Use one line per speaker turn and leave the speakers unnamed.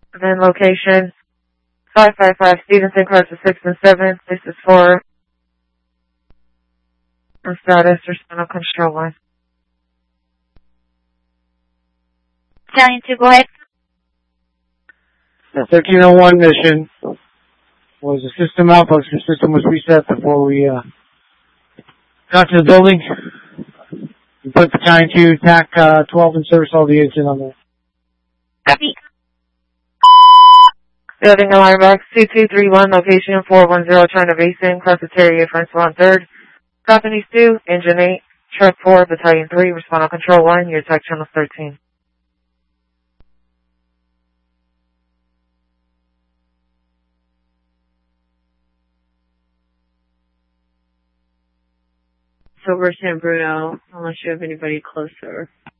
And then location 555 Stevenson, classes 6 and 7. This is for status respond on control line.
Battalion 2, go ahead.
1301 mission was a system malfunction. The system was reset before we got to the building. We put Battalion 2, TAC 12 in service, all the agents on there.
Copy.
Building alarm box 2231, location 410, China Basin, class of Terrier, French 1-3rd. Company 2, Engine 8, Truck 4, Battalion 3, respond on control line, your attack channel 13.
Silver San Bruno, unless you have anybody closer.